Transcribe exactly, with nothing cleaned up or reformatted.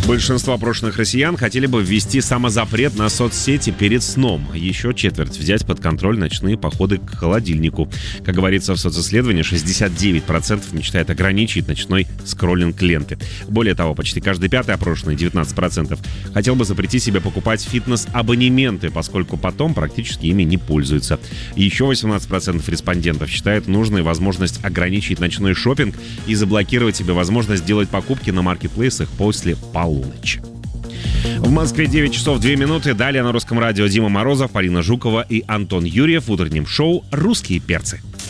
Большинство опрошенных россиян хотели бы ввести самозапрет на соцсети перед сном. Еще четверть взять под контроль ночные походы к холодильнику. Как говорится в социсследовании, шестьдесят девять процентов мечтает ограничить ночной скроллинг ленты. Более того, почти каждый пятый опрошенный, девятнадцать процентов, хотел бы запретить себе покупать фитнес-абонементы, поскольку потом практически ими не пользуются. Еще восемнадцать процентов респондентов считают нужной возможность ограничить ночной шопинг и заблокировать себе возможность делать покупки на маркетплейсах после полуночи. В Москве девять часов две минуты. Далее на Русском радио Дима Морозов, Полина Жукова и Антон Юрьев в утреннем шоу «Русские перцы».